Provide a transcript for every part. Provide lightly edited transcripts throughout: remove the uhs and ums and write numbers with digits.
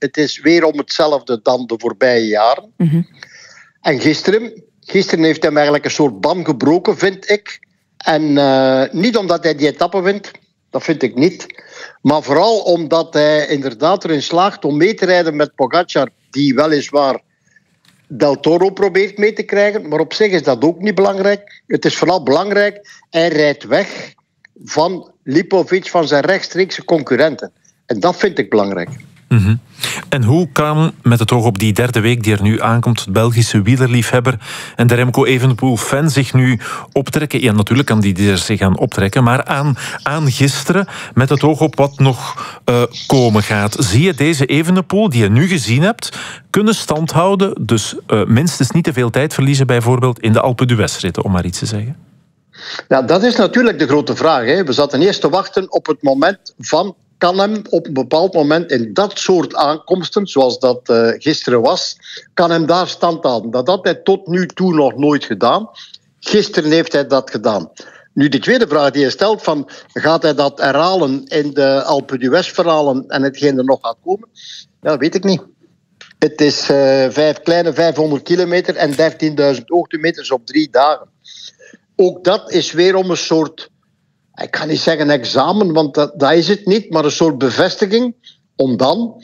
Het is weer om hetzelfde dan de voorbije jaren. Mm-hmm. En gisteren heeft hij eigenlijk een soort ban gebroken, vind ik. En niet omdat hij die etappe wint, dat vind ik niet. Maar vooral omdat hij inderdaad erin slaagt om mee te rijden met Pogacar, die weliswaar Del Toro probeert mee te krijgen. Maar op zich is dat ook niet belangrijk. Het is vooral belangrijk, hij rijdt weg van Lipovic, van zijn rechtstreekse concurrenten. En dat vind ik belangrijk. Mm-hmm. En hoe kan, met het oog op die derde week die er nu aankomt, de Belgische wielerliefhebber en de Remco Evenepoel-fan zich nu optrekken? Ja, natuurlijk kan die er zich aan optrekken, maar aan gisteren, met het oog op wat nog komen gaat. Zie je deze Evenepoel, die je nu gezien hebt, kunnen standhouden? Dus minstens niet te veel tijd verliezen, bijvoorbeeld in de Alpe d'Huez-ritten, om maar iets te zeggen. Ja, dat is natuurlijk de grote vraag. Hè. We zaten eerst te wachten op het moment van... kan hem op een bepaald moment in dat soort aankomsten, zoals dat gisteren was, kan hem daar stand houden. Dat had hij tot nu toe nog nooit gedaan. Gisteren heeft hij dat gedaan. Nu, de tweede vraag die je stelt, van, gaat hij dat herhalen in de Alpe d'Huez-verhalen en hetgeen er nog gaat komen? Ja, weet ik niet. Het is kleine 500 kilometer en 13.000 hoogtemeters op 3 dagen. Ook dat is weer om een soort... Ik kan niet zeggen examen, want dat is het niet, maar een soort bevestiging om dan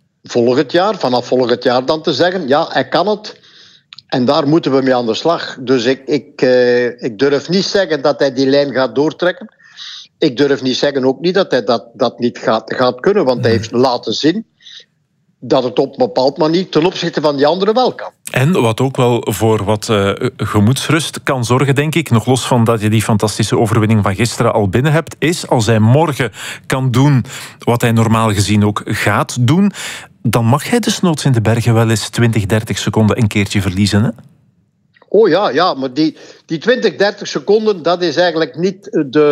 vanaf volgend jaar dan te zeggen, ja, hij kan het en daar moeten we mee aan de slag. Dus ik durf niet zeggen dat hij die lijn gaat doortrekken. Ik durf niet zeggen ook niet dat hij dat niet gaat kunnen, want hij heeft laten zien dat het op een bepaald manier ten opzichte van die anderen wel kan. En wat ook wel voor wat gemoedsrust kan zorgen, denk ik, nog los van dat je die fantastische overwinning van gisteren al binnen hebt, is als hij morgen kan doen wat hij normaal gezien ook gaat doen, dan mag hij desnoods in de bergen wel eens 20, 30 seconden een keertje verliezen, hè? Oh ja, maar die 20, 30 seconden, dat is eigenlijk niet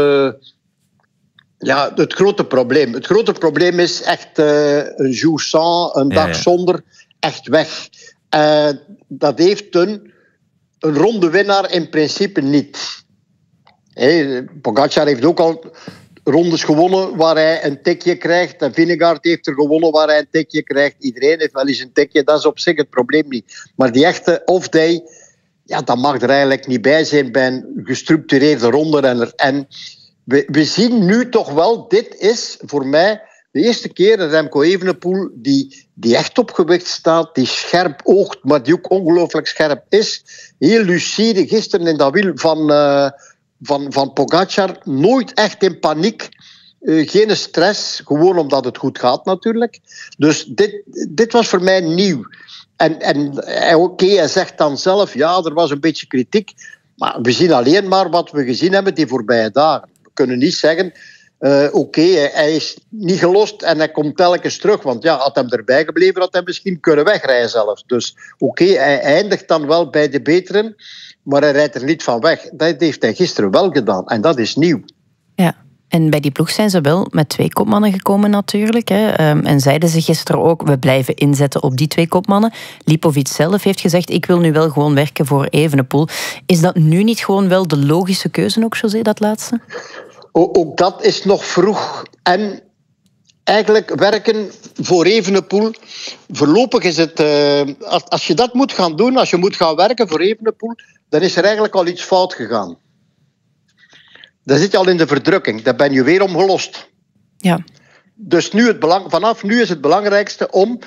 het grote probleem. Het grote probleem is echt een jour sans, een dag zonder, echt weg. Dat heeft een ronde winnaar in principe niet. Pogacar heeft ook al rondes gewonnen waar hij een tikje krijgt. En Vingegaard heeft er gewonnen waar hij een tikje krijgt. Iedereen heeft wel eens een tikje. Dat is op zich het probleem niet. Maar die echte off-day, ja, dat mag er eigenlijk niet bij zijn bij een gestructureerde ronde. En we zien nu toch wel, dit is voor mij de eerste keer een Remco Evenepoel die echt op gewicht staat, die scherp oogt, maar die ook ongelooflijk scherp is. Heel lucide, gisteren in dat wiel van Pogacar, nooit echt in paniek. Geen stress, gewoon omdat het goed gaat natuurlijk. Dus dit was voor mij nieuw. En hij zegt dan zelf, ja, er was een beetje kritiek, maar we zien alleen maar wat we gezien hebben die voorbije dagen. We kunnen niet zeggen, hij is niet gelost en hij komt telkens terug. Want ja, had hem erbij gebleven, had hij misschien kunnen wegrijden zelfs. Dus hij eindigt dan wel bij de beteren, maar hij rijdt er niet van weg. Dat heeft hij gisteren wel gedaan en dat is nieuw. Ja. En bij die ploeg zijn ze wel met 2 kopmannen gekomen natuurlijk. Hè. En zeiden ze gisteren ook, we blijven inzetten op die 2 kopmannen. Lipovic zelf heeft gezegd, ik wil nu wel gewoon werken voor Evenepoel. Is dat nu niet gewoon wel de logische keuze ook, José, dat laatste? Ook dat is nog vroeg. En eigenlijk werken voor Evenepoel, voorlopig is het... Als je dat moet gaan doen, als je moet gaan werken voor Evenepoel, dan is er eigenlijk al iets fout gegaan. Dan zit je al in de verdrukking. Daar ben je weer om gelost. Ja. Dus vanaf nu is het belangrijkste om...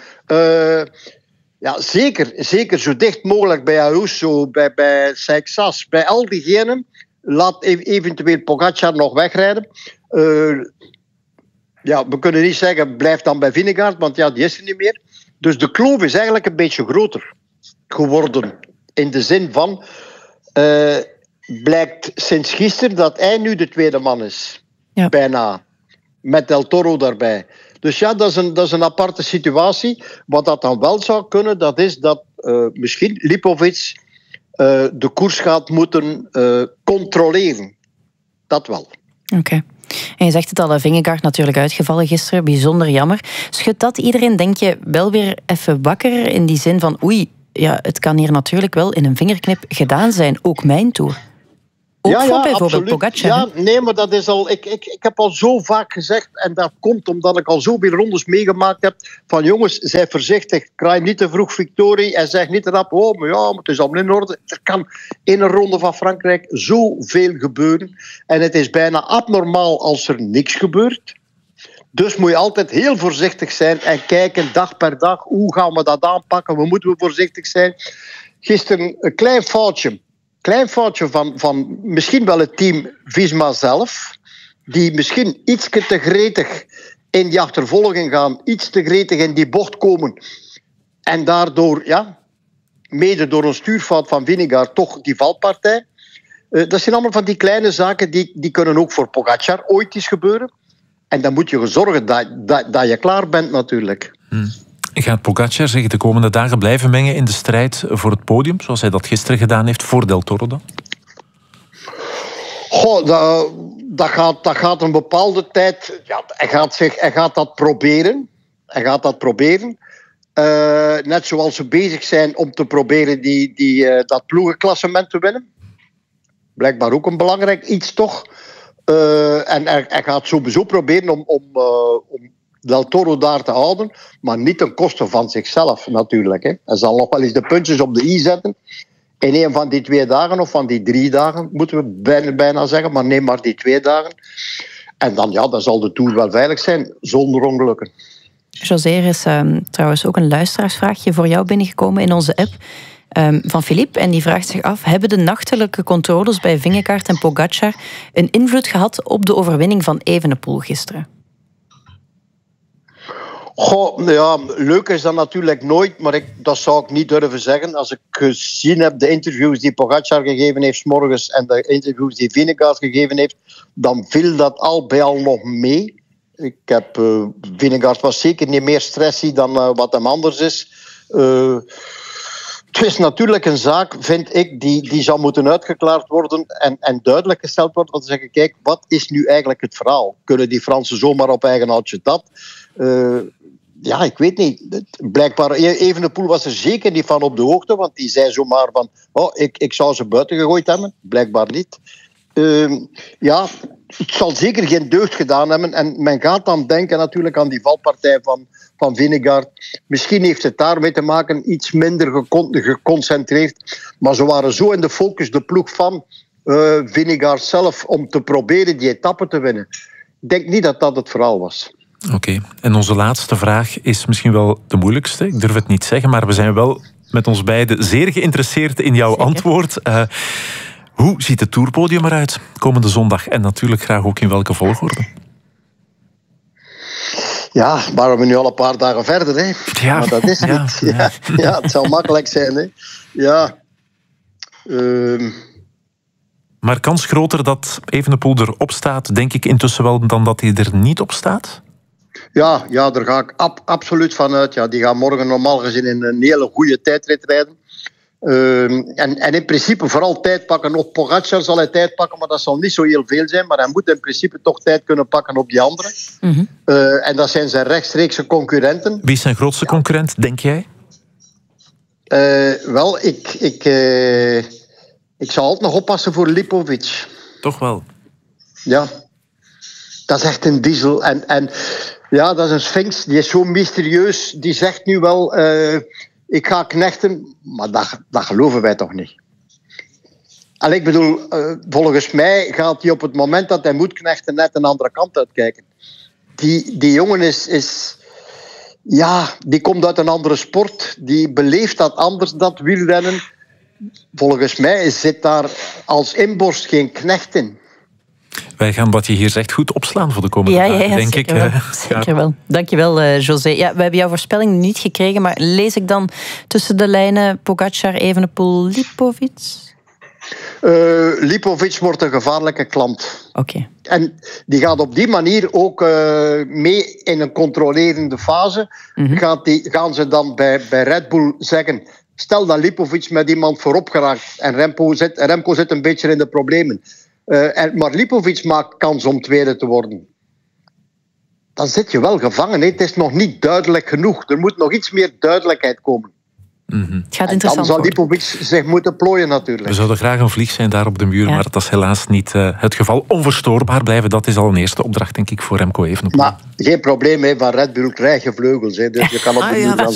zeker zo dicht mogelijk bij Ayuso, bij Seixas, bij al diegenen, laat eventueel Pogacar nog wegrijden. We kunnen niet zeggen, blijf dan bij Vingegaard, want ja, die is er niet meer. Dus de kloof is eigenlijk een beetje groter geworden. In de zin van... blijkt sinds gisteren dat hij nu de tweede man is. Ja. Bijna. Met Del Toro daarbij. Dus ja, dat is een aparte situatie. Wat dat dan wel zou kunnen, dat is dat misschien Lipovic de koers gaat moeten controleren. Dat wel. Oké. En je zegt het al, Vingegaard natuurlijk uitgevallen gisteren. Bijzonder jammer. Schudt dat iedereen, denk je, wel weer even wakker in die zin van oei, ja, het kan hier natuurlijk wel in een vingerknip gedaan zijn. Ook mijn Tour. Ook voor bijvoorbeeld absoluut. Pogacar. Ja, nee, maar dat is al... Ik heb al zo vaak gezegd, en dat komt omdat ik al zoveel rondes meegemaakt heb, van jongens, zij voorzichtig, kraai niet te vroeg victorie en zeg niet erop, maar het is allemaal in orde. Er kan in een ronde van Frankrijk zoveel gebeuren. En het is bijna abnormaal als er niks gebeurt. Dus moet je altijd heel voorzichtig zijn en kijken dag per dag, hoe gaan we dat aanpakken, hoe moeten we voorzichtig zijn. Gisteren een klein foutje van misschien wel het team Visma zelf, die misschien iets te gretig in die achtervolging gaan, iets te gretig in die bocht komen en daardoor, mede door een stuurfout van Vingegaard, toch die valpartij. Dat zijn allemaal van die kleine zaken die kunnen ook voor Pogacar ooit eens gebeuren. En dan moet je zorgen dat je klaar bent natuurlijk. Gaat Pogacar zich de komende dagen blijven mengen in de strijd voor het podium, zoals hij dat gisteren gedaan heeft voor Del Toro dan? Dat gaat een bepaalde tijd... Ja, hij gaat dat proberen. Net zoals ze bezig zijn om te proberen dat ploegenklassement te winnen. Blijkbaar ook een belangrijk iets, toch? En hij gaat sowieso proberen om Del Toro daar te houden, maar niet ten koste van zichzelf natuurlijk. Hè. Hij zal nog wel eens de puntjes op de i zetten in een van die 2 dagen of van die 3 dagen, moeten we bijna zeggen, maar neem maar die 2 dagen. En dan zal de Tour wel veilig zijn, zonder ongelukken. José, er is trouwens ook een luisteraarsvraagje voor jou binnengekomen in onze app. Van Philippe, en die vraagt zich af, hebben de nachtelijke controles bij Vingegaard en Pogacar een invloed gehad op de overwinning van Evenepoel gisteren? Leuk is dat natuurlijk nooit, maar dat zou ik niet durven zeggen. Als ik gezien heb de interviews die Pogacar gegeven heeft 's morgens en de interviews die Vingegaard gegeven heeft, dan viel dat al bij al nog mee. Vingegaard was zeker niet meer stressy dan wat hem anders is. Het is natuurlijk een zaak, vind ik, die zou moeten uitgeklaard worden en duidelijk gesteld worden. Om te zeggen, kijk, wat is nu eigenlijk het verhaal? Kunnen die Fransen zomaar op eigen houtje dat? Ik weet niet. Blijkbaar, Evenepoel was er zeker niet van op de hoogte, want die zei zomaar van, ik zou ze buiten gegooid hebben. Blijkbaar niet. Het zal zeker geen deugd gedaan hebben. En men gaat dan denken natuurlijk aan die valpartij van Vingegaard. Misschien heeft het daarmee te maken, iets minder geconcentreerd. Maar ze waren zo in de focus, de ploeg van Vingegaard zelf, om te proberen die etappe te winnen. Ik denk niet dat dat het verhaal was. Oké. En onze laatste vraag is misschien wel de moeilijkste. Ik durf het niet zeggen, maar we zijn wel met ons beiden zeer geïnteresseerd in jouw antwoord. Hoe ziet het tourpodium eruit komende zondag? En natuurlijk graag ook in welke volgorde? Ja, maar we nu al een paar dagen verder. Hè. Ja. Maar dat is niet. Ja, het zou makkelijk zijn. Hè. Ja. Maar kans groter dat Evenepoel erop staat, denk ik intussen wel, dan dat hij er niet op staat? Ja, daar ga ik absoluut van uit. Ja, die gaan morgen normaal gezien in een hele goede tijdrit rijden. En in principe vooral tijd pakken. Op Pogacar zal hij tijd pakken, maar dat zal niet zo heel veel zijn. Maar hij moet in principe toch tijd kunnen pakken op die anderen. Mm-hmm. En dat zijn zijn rechtstreekse concurrenten. Wie is zijn grootste concurrent, denk jij? Ik zou altijd nog oppassen voor Lipovic. Toch wel? Ja. Dat is echt een diesel. En dat is een sphinx. Die is zo mysterieus. Die zegt nu wel... ik ga knechten, maar dat geloven wij toch niet. En ik bedoel, volgens mij gaat hij op het moment dat hij moet knechten net een andere kant uitkijken. Die jongen die komt uit een andere sport. Die beleeft dat anders, dat wielrennen. Volgens mij zit daar als inborst geen knecht in. Wij gaan wat je hier zegt goed opslaan voor de komende dagen, denk ik. Zeker wel. Dankjewel, José. Ja, we hebben jouw voorspelling niet gekregen, maar lees ik dan tussen de lijnen Pogacar, Evenepoel, Lipovic? Lipovic wordt een gevaarlijke klant. Oké. En die gaat op die manier ook mee in een controlerende fase. Mm-hmm. Gaan ze dan bij Red Bull zeggen... Stel dat Lipovic met iemand voorop geraakt en Remco zit een beetje in de problemen. Maar Lipovic maakt kans om tweede te worden. Dan zit je wel gevangen. Hè? Het is nog niet duidelijk genoeg. Er moet nog iets meer duidelijkheid komen. Het gaat En interessant dan zal worden. Lipovic zich moeten plooien natuurlijk. We zouden graag een vlieg zijn daar op de muur, maar dat is helaas niet het geval. Onverstoorbaar blijven, dat is al een eerste opdracht, denk ik, voor Remco Evenepoel. Maar geen probleem, hè. Van Red Bull krijg je vleugels. Hè. Dus je kan op de muur gaan